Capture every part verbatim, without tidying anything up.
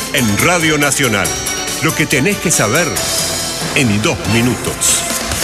en Radio Nacional. Lo que tenés que saber en dos minutos.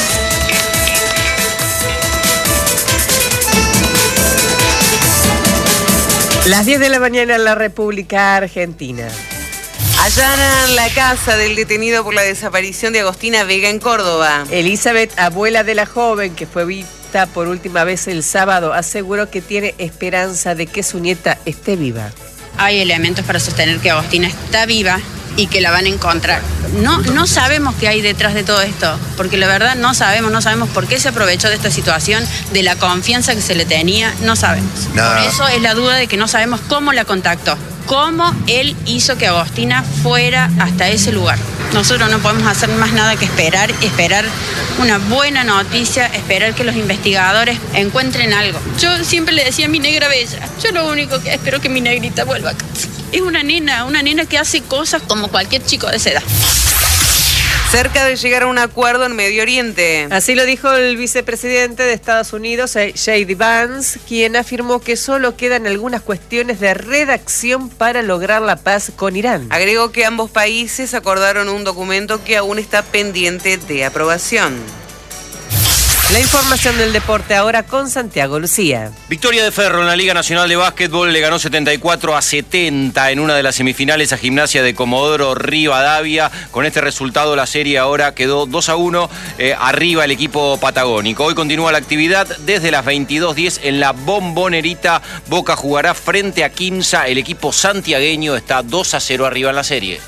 Las diez de la mañana en la República Argentina. Allanan la casa del detenido por la desaparición de Agostina Vega en Córdoba. Elizabeth, abuela de la joven que fue vista por última vez el sábado, aseguró que tiene esperanza de que su nieta esté viva. Hay elementos para sostener que Agostina está viva y que la van a encontrar. No, no sabemos qué hay detrás de todo esto, porque la verdad no sabemos, no sabemos por qué se aprovechó de esta situación, de la confianza que se le tenía, no sabemos. No. Por eso es la duda de que no sabemos cómo la contactó, cómo él hizo que Agostina fuera hasta ese lugar. Nosotros no podemos hacer más nada que esperar, esperar una buena noticia, esperar que los investigadores encuentren algo. Yo siempre le decía a mi negra bella, yo lo único que espero que mi negrita vuelva a casa. Es una nena, una nena que hace cosas como cualquier chico de esa edad. Cerca de llegar a un acuerdo en Medio Oriente. Así lo dijo el vicepresidente de Estados Unidos, J D Vance, quien afirmó que solo quedan algunas cuestiones de redacción para lograr la paz con Irán. Agregó que ambos países acordaron un documento que aún está pendiente de aprobación. La información del deporte ahora con Santiago Lucía. Victoria de Ferro en la Liga Nacional de Básquetbol, le ganó setenta y cuatro a setenta en una de las semifinales a Gimnasia de Comodoro Rivadavia. Con este resultado la serie ahora quedó dos a uno, eh, arriba el equipo patagónico. Hoy continúa la actividad desde las veintidós diez en la Bombonerita. Boca jugará frente a Quimsa. El equipo santiagueño está dos a cero arriba en la serie.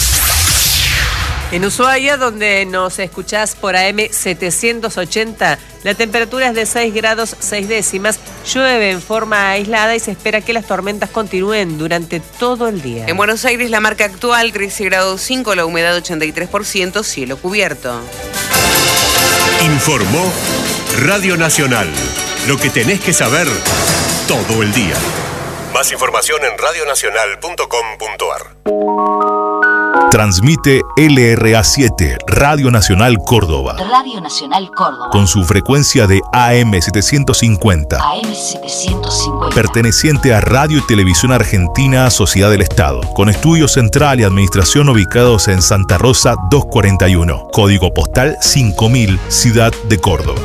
En Ushuaia, donde nos escuchás por A M setecientos ochenta, la temperatura es de seis grados seis décimas, llueve en forma aislada y se espera que las tormentas continúen durante todo el día. En Buenos Aires la marca actual trece grados cinco, la humedad ochenta y tres por ciento, cielo cubierto. Informó Radio Nacional. Lo que tenés que saber todo el día. Más información en radio nacional punto com punto a r. Transmite L R A siete, Radio Nacional Córdoba. Radio Nacional Córdoba. Con su frecuencia de A M setecientos cincuenta. A M setecientos cincuenta. Perteneciente a Radio y Televisión Argentina, Sociedad del Estado. Con estudio central y administración ubicados en Santa Rosa doscientos cuarenta y uno. Código postal cinco mil, Ciudad de Córdoba.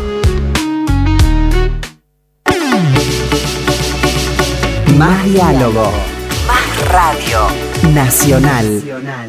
Más diálogo. Más radio. Nacional.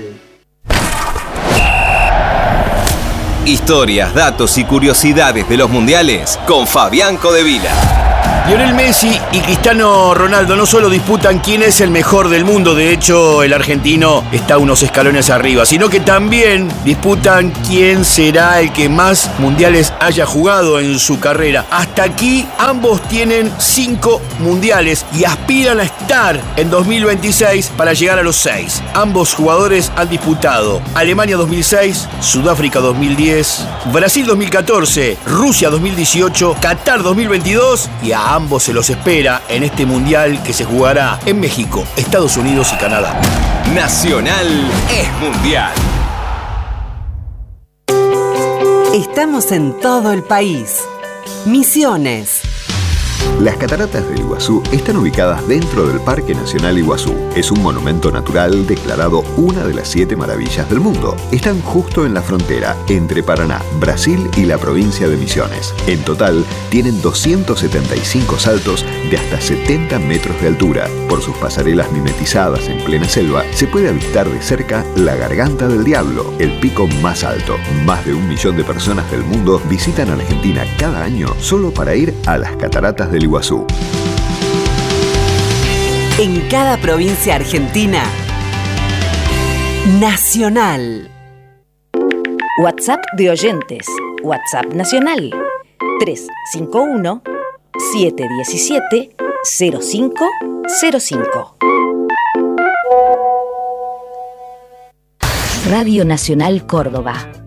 Historias, datos y curiosidades de los mundiales con Fabián Codevila. Lionel Messi y Cristiano Ronaldo no solo disputan quién es el mejor del mundo, de hecho el argentino está unos escalones arriba, sino que también disputan quién será el que más mundiales haya jugado en su carrera. Hasta aquí ambos tienen cinco mundiales y aspiran a estar en dos mil veintiséis para llegar a los seis. Ambos jugadores han disputado Alemania dos mil seis, Sudáfrica dos mil diez, Brasil dos mil catorce, Rusia dos mil dieciocho, Qatar dos mil veintidós y a ambos se los espera en este mundial que se jugará en México, Estados Unidos y Canadá. Nacional es mundial. Estamos en todo el país. Misiones. Las cataratas del Iguazú están ubicadas dentro del Parque Nacional Iguazú. Es un monumento natural declarado una de las siete maravillas del mundo. Están justo en la frontera entre Paraná, Brasil y la provincia de Misiones. En total, tienen doscientos setenta y cinco saltos de hasta setenta metros de altura. Por sus pasarelas mimetizadas en plena selva, se puede avistar de cerca la Garganta del Diablo, el pico más alto. Más de un millón de personas del mundo visitan Argentina cada año solo para ir a las cataratas del Iguazú. En cada provincia argentina, Nacional. WhatsApp de oyentes. WhatsApp nacional. tres cinco uno, siete uno siete, cero cinco cero cinco. Radio Nacional Córdoba.